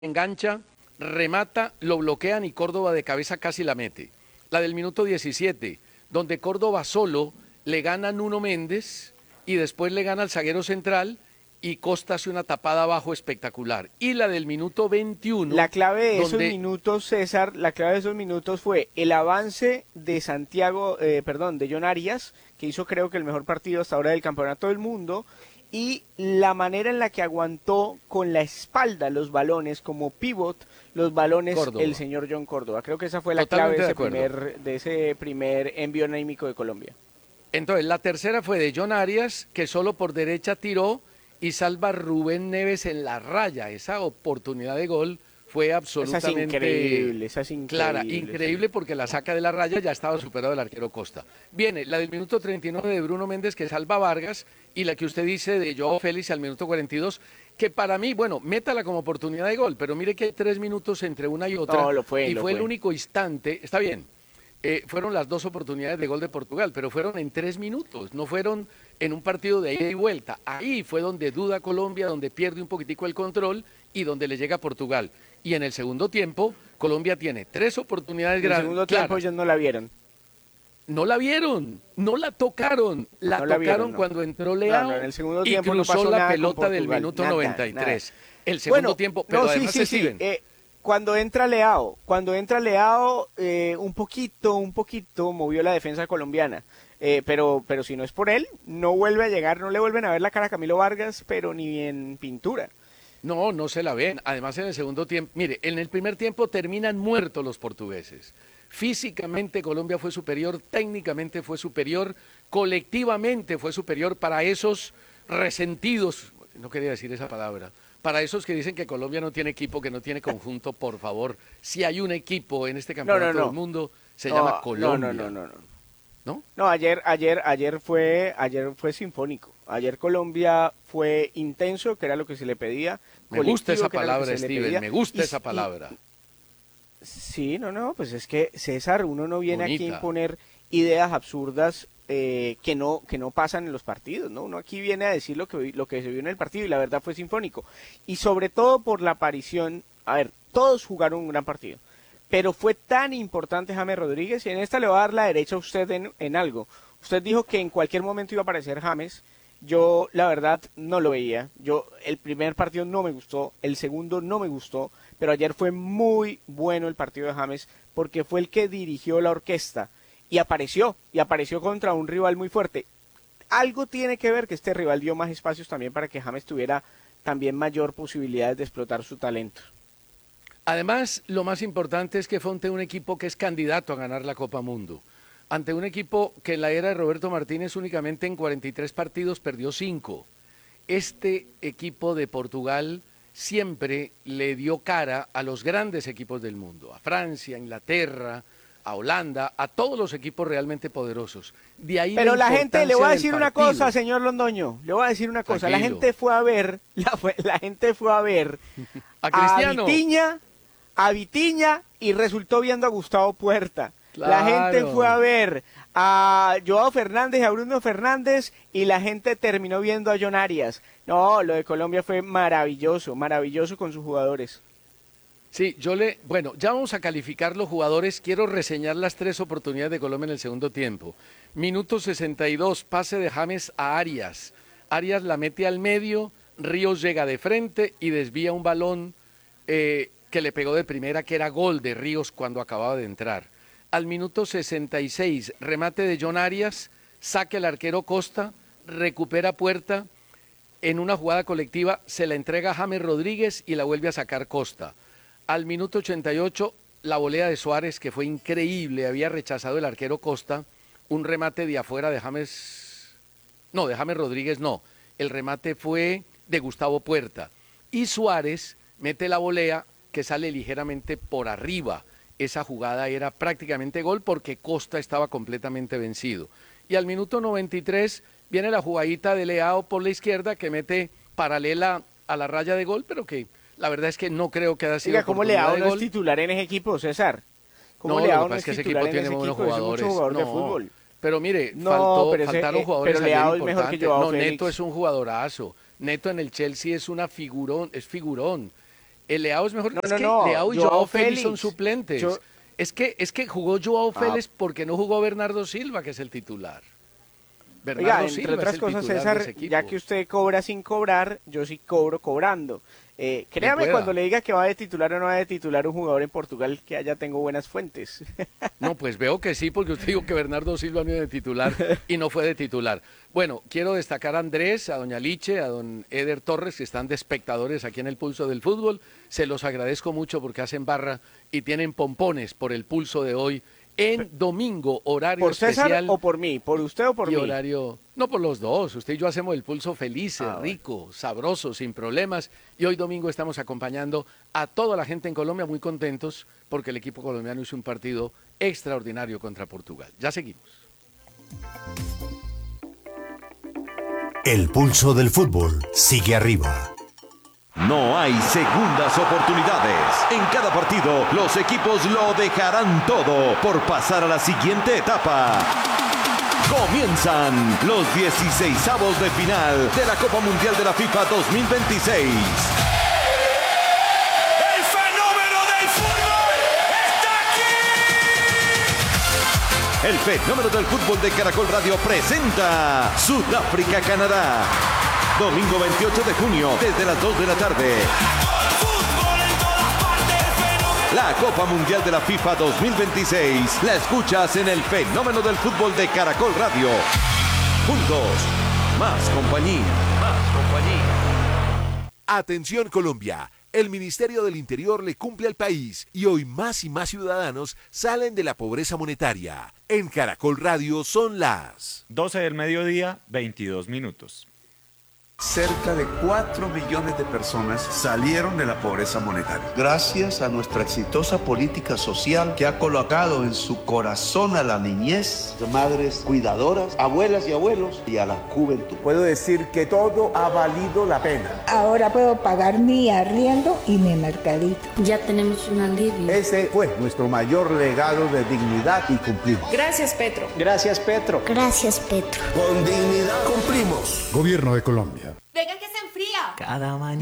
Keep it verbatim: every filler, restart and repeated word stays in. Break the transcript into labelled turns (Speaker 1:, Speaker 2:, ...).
Speaker 1: engancha, remata, lo bloquean y Córdoba de cabeza casi la mete. La del minuto diecisiete, donde Córdoba solo le gana a Nuno Méndez y después le gana al zaguero central y Costa hace una tapada abajo espectacular. Y la del minuto veintiuno.
Speaker 2: La clave de esos
Speaker 1: donde...
Speaker 2: minutos, César, la clave de esos minutos fue el avance de Santiago, eh, perdón, de John Arias, que hizo creo que el mejor partido hasta ahora del campeonato del mundo, y la manera en la que aguantó con la espalda los balones como pivot, los balones
Speaker 1: Córdoba.
Speaker 2: el señor John Córdoba. Creo que esa fue la
Speaker 1: Totalmente
Speaker 2: clave de ese,
Speaker 1: de
Speaker 2: primer, de ese primer envío anímico de Colombia.
Speaker 1: Entonces, la tercera fue de John Arias, que solo por derecha tiró y salva a Rubén Neves en la raya. Esa oportunidad de gol fue absolutamente
Speaker 2: esa es increíble, esa es increíble,
Speaker 1: clara, increíble
Speaker 2: sí.
Speaker 1: Porque la saca de la raya, ya estaba superado el arquero Costa. Viene la del minuto treinta y nueve de Bruno Méndez, que salva a Vargas, y la que usted dice de Joao Félix al minuto cuarenta y dos, que para mí, bueno, métala como oportunidad de gol, pero mire que hay tres minutos entre una y otra,
Speaker 2: No, lo fue,
Speaker 1: y
Speaker 2: lo
Speaker 1: fue
Speaker 2: fue.
Speaker 1: el único instante, está bien, eh, fueron las dos oportunidades de gol de Portugal, pero fueron en tres minutos, no fueron en un partido de ida y vuelta. Ahí fue donde duda Colombia, donde pierde un poquitico el control y donde le llega a Portugal. Y en el segundo tiempo, Colombia tiene tres oportunidades grandes.
Speaker 2: En el segundo tiempo ellos no la vieron.
Speaker 1: No la vieron, no la tocaron, la
Speaker 2: no
Speaker 1: tocaron
Speaker 2: la vieron, no.
Speaker 1: cuando entró Leao
Speaker 2: no, no, en el segundo
Speaker 1: y
Speaker 2: tiempo
Speaker 1: cruzó
Speaker 2: no pasó
Speaker 1: la
Speaker 2: nada
Speaker 1: pelota del
Speaker 2: Portugal,
Speaker 1: minuto
Speaker 2: nada,
Speaker 1: noventa y tres.
Speaker 2: Nada.
Speaker 1: El segundo
Speaker 2: bueno,
Speaker 1: tiempo, pero
Speaker 2: no,
Speaker 1: además
Speaker 2: sí, sí,
Speaker 1: Steven,
Speaker 2: sí. Eh, cuando entra Leao, cuando entra Leao, eh, un poquito, un poquito movió la defensa colombiana. Eh, pero, pero si no es por él, no vuelve a llegar, no le vuelven a ver la cara a Camilo Vargas, pero ni en pintura.
Speaker 1: No, no se la ven. Además, en el segundo tiempo, mire, en el primer tiempo terminan muertos los portugueses. Físicamente Colombia fue superior, técnicamente fue superior, colectivamente fue superior para esos resentidos, no quería decir esa palabra, para esos que dicen que Colombia no tiene equipo, que no tiene conjunto, por favor. Si hay un equipo en este campeonato
Speaker 2: no, no, no.
Speaker 1: del mundo, se
Speaker 2: no,
Speaker 1: llama Colombia.
Speaker 2: No, no, no, no, no.
Speaker 1: ¿No?
Speaker 2: No, ayer, ayer, ayer fue, ayer fue sinfónico. Ayer Colombia fue intenso, que era lo que se le pedía.
Speaker 1: Me gusta esa
Speaker 2: que era lo que
Speaker 1: palabra,
Speaker 2: se le
Speaker 1: Steven,
Speaker 2: pedía.
Speaker 1: me gusta
Speaker 2: Y-
Speaker 1: esa palabra.
Speaker 2: y- sí, no, no, pues es que César, uno no viene aquí a
Speaker 1: Bonita.
Speaker 2: imponer ideas absurdas eh, que no que no pasan en los partidos, ¿no? Uno aquí viene a decir lo que vi- lo que se vio en el partido y la verdad fue sinfónico. Y sobre todo por la aparición, a ver, todos jugaron un gran partido. Pero fue tan importante James Rodríguez, y en esta le va a dar la derecha a usted en, en algo. Usted dijo que en cualquier momento iba a aparecer James. Yo, la verdad, no lo veía. Yo, el primer partido no me gustó, el segundo no me gustó, pero ayer fue muy bueno el partido de James porque fue el que dirigió la orquesta y apareció, y apareció contra un rival muy fuerte. Algo tiene que ver que este rival dio más espacios también para que James tuviera también mayor posibilidades de explotar su talento.
Speaker 1: Además, lo más importante es que fue ante un equipo que es candidato a ganar la Copa Mundo. Ante un equipo que en la era de Roberto Martínez únicamente en cuarenta y tres partidos perdió cinco. Este equipo de Portugal siempre le dio cara a los grandes equipos del mundo, a Francia, a Inglaterra, a Holanda, a todos los equipos realmente poderosos. De ahí
Speaker 2: Pero la, gente, le voy a
Speaker 1: del
Speaker 2: decir una
Speaker 1: partido.
Speaker 2: cosa, señor Londoño, le voy a decir una cosa, la
Speaker 1: Tranquilo.
Speaker 2: gente fue a ver, la, fue- la gente fue a ver
Speaker 1: A
Speaker 2: a
Speaker 1: Cristiano.
Speaker 2: Vitiña, a Vitiña y resultó viendo a Gustavo Puerta. La gente
Speaker 1: Claro.
Speaker 2: fue a ver a Joao Fernández y a Bruno Fernández y la gente terminó viendo a John Arias. No, lo de Colombia fue maravilloso, maravilloso con sus jugadores.
Speaker 1: Sí, yo le, bueno, ya vamos a calificar los jugadores. Quiero reseñar las tres oportunidades de Colombia en el segundo tiempo. Minuto sesenta y dos, pase de James a Arias. Arias la mete al medio, Ríos llega de frente y desvía un balón eh, que le pegó de primera, que era gol de Ríos cuando acababa de entrar. Al minuto sesenta y seis, remate de John Arias, saque el arquero Costa, recupera Puerta, en una jugada colectiva se la entrega a James Rodríguez y la vuelve a sacar Costa. Al minuto ochenta y ocho, la volea de Suárez, que fue increíble, había rechazado el arquero Costa, un remate de afuera de James, no, de James Rodríguez no, el remate fue de Gustavo Puerta. Y Suárez mete la volea que sale ligeramente por arriba. Esa jugada era prácticamente gol porque Costa estaba completamente vencido. Y al minuto noventa y tres viene la jugadita de Leao por la izquierda que mete paralela a la raya de gol, pero que la verdad es que no creo que haya sido
Speaker 2: Oiga, ¿cómo
Speaker 1: oportunidad
Speaker 2: Leao
Speaker 1: de
Speaker 2: no es
Speaker 1: gol.
Speaker 2: titular en ese equipo, César? ¿Cómo
Speaker 1: No, lo
Speaker 2: Leao
Speaker 1: que
Speaker 2: no
Speaker 1: pasa
Speaker 2: es
Speaker 1: es que ese
Speaker 2: titular
Speaker 1: equipo
Speaker 2: en
Speaker 1: tiene
Speaker 2: ese
Speaker 1: muy buenos
Speaker 2: equipo? Es
Speaker 1: jugadores.
Speaker 2: mucho jugador de
Speaker 1: No,
Speaker 2: fútbol.
Speaker 1: pero mire,
Speaker 2: No,
Speaker 1: faltó,
Speaker 2: pero ese-
Speaker 1: faltaron
Speaker 2: eh,
Speaker 1: jugadores
Speaker 2: pero
Speaker 1: ayer
Speaker 2: Leao es mejor que
Speaker 1: importantes.
Speaker 2: Joao
Speaker 1: No,
Speaker 2: Félix.
Speaker 1: Neto es un jugadorazo. Neto en el Chelsea es una figurón, es figurón. El Leao es mejor.
Speaker 2: No,
Speaker 1: es
Speaker 2: no,
Speaker 1: que
Speaker 2: no,
Speaker 1: Leao y
Speaker 2: Joao
Speaker 1: Joao Félix
Speaker 2: Félix
Speaker 1: son suplentes.
Speaker 2: Yo-
Speaker 1: Es que, es que jugó Joao
Speaker 2: Ah.
Speaker 1: Félix porque no jugó Bernardo Silva, que es el titular. Bernardo
Speaker 2: Oiga, entre
Speaker 1: Silva
Speaker 2: otras
Speaker 1: es el
Speaker 2: cosas,
Speaker 1: titular de
Speaker 2: César,
Speaker 1: ese equipo.
Speaker 2: ya que usted cobra sin cobrar, yo sí cobro cobrando. Eh, créame
Speaker 1: pueda.
Speaker 2: cuando le diga que va de titular o no va de titular un jugador en Portugal, que allá tengo buenas fuentes.
Speaker 1: No, pues veo que sí, porque usted dijo que Bernardo Silva no iba de titular y no fue de titular. Bueno, quiero destacar a Andrés, a doña Liche, a don Eder Torres, que están de espectadores aquí en el Pulso del Fútbol. Se los agradezco mucho porque hacen barra y tienen pompones por el Pulso de hoy en domingo, horario
Speaker 2: ¿Por César
Speaker 1: especial.
Speaker 2: o por mí? ¿Por usted o por
Speaker 1: y
Speaker 2: mí?
Speaker 1: horario, no por los dos, usted y yo hacemos el Pulso felices,
Speaker 2: Ah, bueno.
Speaker 1: rico, sabroso, sin problemas, y hoy domingo estamos acompañando a toda la gente en Colombia muy contentos porque el equipo colombiano hizo un partido extraordinario contra Portugal. Ya seguimos.
Speaker 3: El pulso del fútbol sigue arriba.
Speaker 4: No hay segundas oportunidades. En cada partido, los equipos lo dejarán todo por pasar a la siguiente etapa. Comienzan los dieciseisavos de final de la Copa Mundial de la FIFA dos mil veintiséis.
Speaker 5: ¡El fenómeno del fútbol está aquí!
Speaker 4: El fenómeno del fútbol de Caracol Radio presenta Sudáfrica-Canadá. Domingo veintiocho de junio, desde las dos de la tarde.
Speaker 5: Fútbol en todas partes, fenómeno.
Speaker 4: La Copa Mundial de la FIFA dos mil veintiséis la escuchas en el fenómeno del fútbol de Caracol Radio. Juntos, más compañía. Más compañía.
Speaker 6: Atención Colombia, el Ministerio del Interior le cumple al país y hoy más y más ciudadanos salen de la pobreza monetaria. En Caracol Radio son las
Speaker 7: doce del mediodía, veintidós minutos.
Speaker 8: Cerca de cuatro millones de personas salieron de la pobreza monetaria.
Speaker 9: Gracias a nuestra exitosa política social que ha colocado en su corazón a la niñez, madres cuidadoras, abuelas y abuelos y a la juventud.
Speaker 8: Puedo decir que todo ha valido la pena.
Speaker 10: Ahora puedo pagar mi arriendo y mi mercadito.
Speaker 11: Ya tenemos un alivio.
Speaker 8: Ese fue nuestro mayor legado de dignidad y cumplimos.
Speaker 11: Gracias, Petro.
Speaker 2: Gracias, Petro.
Speaker 11: Gracias, Petro.
Speaker 9: Con dignidad cumplimos.
Speaker 3: Gobierno de Colombia.
Speaker 11: Venga que se enfría.
Speaker 12: Cada mañana.